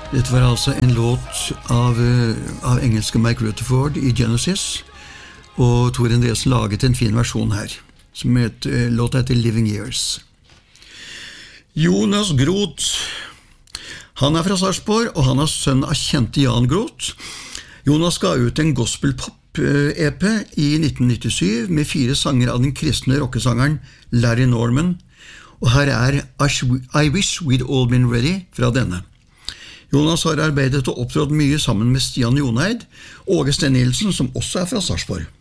Dette var altså en låt av engelske Mike Rutherford I Genesis, og Tor Endresen laget en fin versjon her, som låta heter Living Years. Jonas Groth, han fra Sarpsborg, og han sønn av kjente Jan Groth. Jonas ga ut en gospel-pop-EP I 1997 med 4 sanger av den kristne rockesangeren Larry Norman, og her I Wish We'd All Been Ready fra denne. Jonas har arbeidet og opptrådt mye sammen med Stian Joneid og Åge Sten Nilsen, som også fra Sarpsborg.